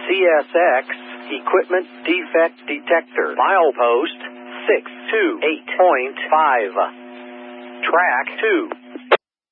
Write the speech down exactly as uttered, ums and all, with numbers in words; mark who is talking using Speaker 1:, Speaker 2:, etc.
Speaker 1: C S X Equipment Defect Detector. Milepost six two eight point five. Track two.